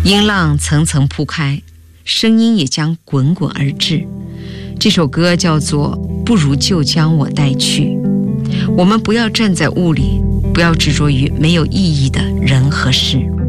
音浪层层铺开，声音也将滚滚而至。这首歌叫做《不如就将我带去》。我们不要站在雾里，不要执着于没有意义的人和事。